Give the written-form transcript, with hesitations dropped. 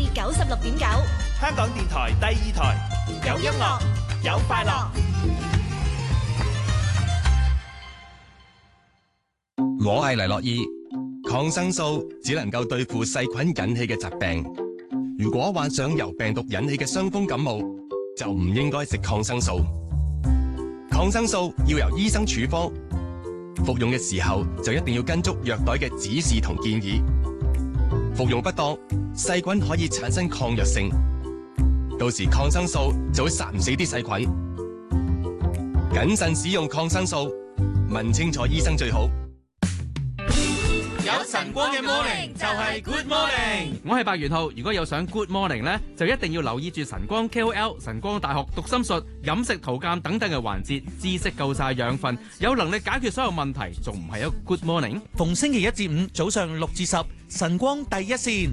至96.9， 香港電台第2台，有音樂，有快樂。 我係黎諾懿，抗生素只能夠對付細菌引起嘅疾病。如果患上由病毒引起嘅傷風感冒，就唔應該食抗生素。抗生素要由醫生處方，服用嘅時候就一定要跟足藥袋嘅指示同建議。服用不當，細菌可以產生抗藥性，到時抗生素就會殺唔死啲細菌。謹慎使用抗生素，問清楚醫生最好。 有晨光嘅 morning 就係 good morning。 我係白元浩，如果有想 good morning 呢，就一定要留意住晨光 KOL、晨光大學讀心術、飲食圖鑑等等嘅環節，知識夠晒養分，有能力解決所有問題，仲唔係一個 good morning？ 逢星期一至五早上6至10，晨光第一線。